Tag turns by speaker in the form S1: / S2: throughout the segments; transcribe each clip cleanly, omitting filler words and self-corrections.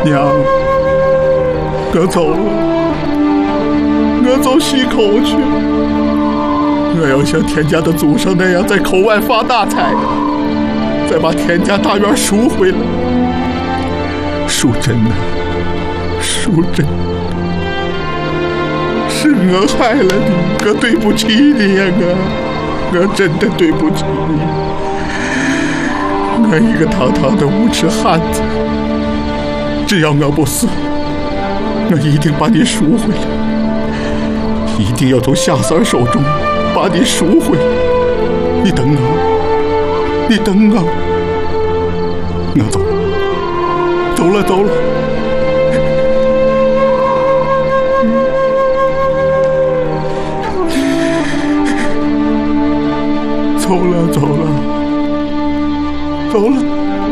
S1: 娘，我走了，我走西口去。我要像田家的祖上那样，在口外发大财，再把田家大院赎回来。淑珍呐，淑珍，是我害了你，我对不起你呀，我真的对不起你。我一个堂堂的无耻汉子，只要我不死，我一定把你赎回来，一定要从夏三手中把你赎回来。你等我，你等我，我走了，走了，走了。走了，走了，走了，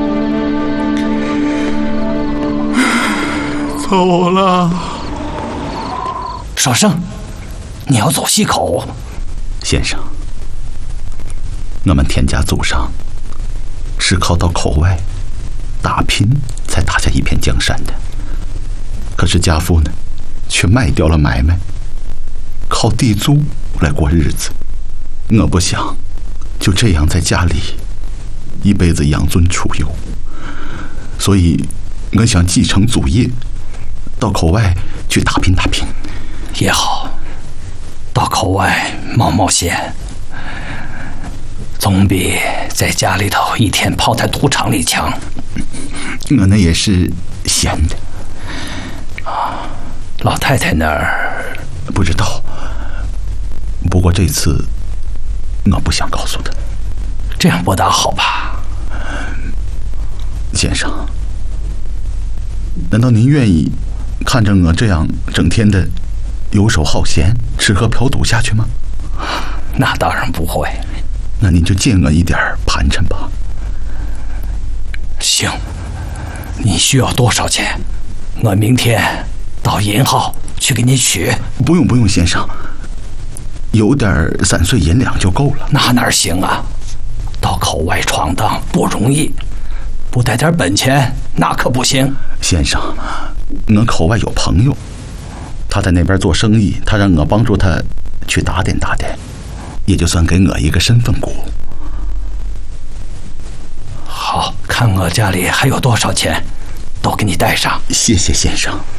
S1: 走了。
S2: 少生，你要走西口？
S3: 先生，我们田家祖上是靠到口外打拼才打下一片江山的，可是家父呢，却卖掉了买卖，靠地租来过日子。我不想就这样在家里一辈子养尊处优，所以我想继承祖业，到口外去打拼打拼。
S2: 也好，到口外冒冒险，总比在家里头一天泡在赌场里强。
S3: 我那也是闲的。
S2: 老太太那儿
S3: 不知道，不过这次我不想告诉她。
S2: 这样不大好吧？
S3: 先生，难道您愿意看着我这样整天的游手好闲、吃喝嫖赌下去吗？
S2: 那当然不会。
S3: 那您就借我一点盘缠吧。
S2: 行，你需要多少钱？我明天到银行去给你取。
S3: 不用不用，先生，有点3岁银两就够了。
S2: 那哪行啊？到口外闯荡不容易，不带点本钱那可不行。
S3: 先生，我口外有朋友，他在那边做生意，他让我帮助他去打点打点，也就算给我一个身份股。
S2: 好，看我家里还有多少钱，都给你带上。
S3: 谢谢先生。